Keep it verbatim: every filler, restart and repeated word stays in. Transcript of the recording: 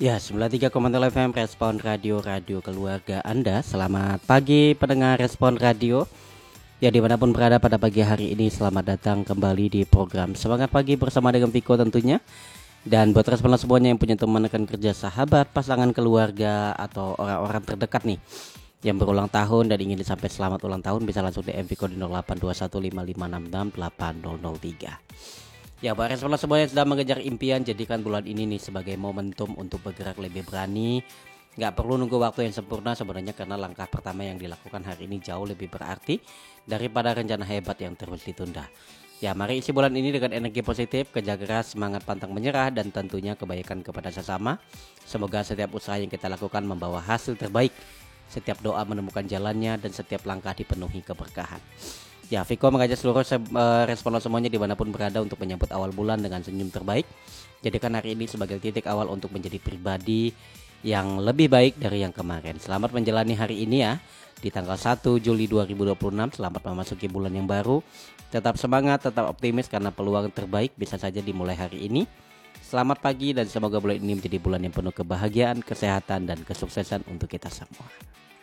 Ya, sembilan puluh tiga koma nol F M Respon Radio, radio keluarga Anda. Selamat pagi pendengar Respon Radio. Ya, dimanapun berada pada pagi hari ini, selamat datang kembali di program Semangat Pagi bersama dengan Piko tentunya. Dan buat respon semuanya yang punya teman rekan kerja, sahabat, pasangan, keluarga, atau orang-orang terdekat nih yang berulang tahun dan ingin disampaikan selamat ulang tahun, bisa langsung D M Piko di nol delapan dua satu lima lima enam enam delapan nol nol tiga. Ya, buat respon semua yang sedang mengejar impian, jadikan bulan ini nih sebagai momentum untuk bergerak lebih berani. Gak perlu nunggu waktu yang sempurna sebenarnya, karena langkah pertama yang dilakukan hari ini jauh lebih berarti daripada rencana hebat yang terus ditunda. Ya, mari isi bulan ini dengan energi positif, kerja keras, semangat pantang menyerah, dan tentunya kebaikan kepada sesama. Semoga setiap usaha yang kita lakukan membawa hasil terbaik, setiap doa menemukan jalannya, dan setiap langkah dipenuhi keberkahan. Ya, Viko mengajak seluruh se- uh, responden semuanya dimanapun berada untuk menyambut awal bulan dengan senyum terbaik. Jadikan hari ini sebagai titik awal untuk menjadi pribadi yang lebih baik dari yang kemarin. Selamat menjalani hari ini ya, di tanggal satu Juli dua ribu dua puluh enam. Selamat memasuki bulan yang baru. Tetap semangat, tetap optimis, karena peluang terbaik bisa saja dimulai hari ini. Selamat pagi dan semoga bulan ini menjadi bulan yang penuh kebahagiaan, kesehatan, dan kesuksesan untuk kita semua.